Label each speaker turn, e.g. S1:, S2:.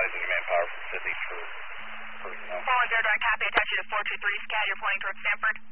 S1: utilizing manpower from Sydney for personnel.
S2: 410 direct, copy, attach you to 423, scat, you're pointing towards Stanford.